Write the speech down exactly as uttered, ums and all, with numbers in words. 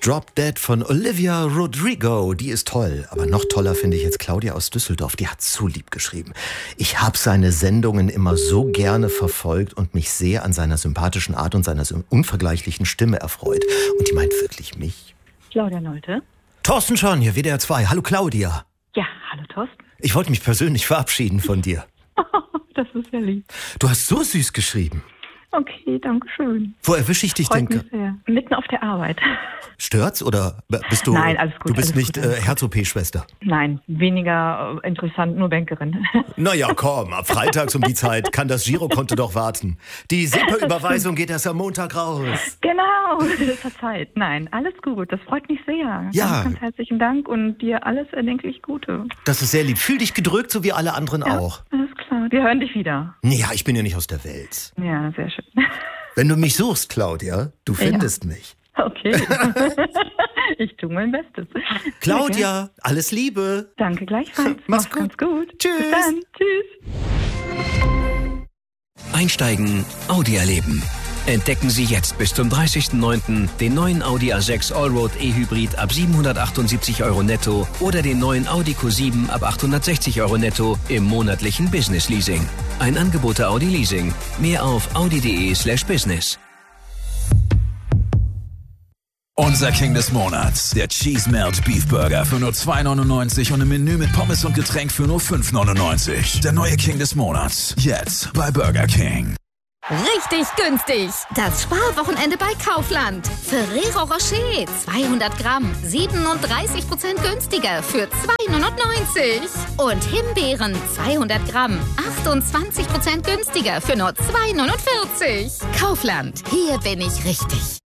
Drop Dead von Olivia Rodrigo, die ist toll. Aber noch toller finde ich jetzt Claudia aus Düsseldorf, die hat so lieb geschrieben. Ich habe seine Sendungen immer so gerne verfolgt und mich sehr an seiner sympathischen Art und seiner unvergleichlichen Stimme erfreut. Und die meint wirklich mich. Claudia Nolte. Thorsten Schorn hier, W D R zwei. Hallo Claudia. Ja, hallo Thorsten. Ich wollte mich persönlich verabschieden von dir. Das ist ja lieb. Du hast so süß geschrieben. Okay, danke schön. Wo erwische ich dich Freut denn? mich sehr. Mitten auf der Arbeit. Stört's oder bist du? Nein, alles gut. Du bist alles nicht gut, äh, Herz-O P-Schwester. Nein, weniger äh, interessant, nur Bankerin. Naja, komm, ab freitags um die Zeit kann das Girokonto doch warten. Die SEPA-Überweisung geht erst am Montag raus. Genau, das hat Zeit. Nein, alles gut. Das freut mich sehr. Ja. Ganz, ganz herzlichen Dank und dir alles erdenklich Gute. Das ist sehr lieb. Fühl dich gedrückt, so wie alle anderen Ja, auch. alles klar. Wir hören dich wieder. Ja, ich bin ja nicht aus der Welt. Ja, sehr schön. Wenn du mich suchst, Claudia, du findest ja. mich. Okay. Ich tue mein Bestes. Claudia, alles Liebe. Danke gleichfalls. Mach's Mach's gut. ganz gut. Tschüss. Bis dann. Tschüss. Einsteigen, Audi erleben. Entdecken Sie jetzt bis zum dreißigsten neunten den neuen Audi A sechs Allroad E-Hybrid ab siebenhundertachtundsiebzig Euro netto oder den neuen Audi Q sieben ab achthundertsechzig Euro netto im monatlichen Business Leasing. Ein Angebot der Audi Leasing. Mehr auf audi.de slash business. Unser King des Monats, der Cheese Melt Beef Burger für nur zwei neunundneunzig und im Menü mit Pommes und Getränk für nur fünf neunundneunzig. Der neue King des Monats, jetzt bei Burger King. Richtig günstig. Das Sparwochenende bei Kaufland. Ferrero Rocher zweihundert Gramm, siebenunddreißig Prozent günstiger für zwei neunundneunzig. Und Himbeeren zweihundert Gramm, achtundzwanzig Prozent günstiger für nur zwei neunundvierzig. Kaufland, hier bin ich richtig.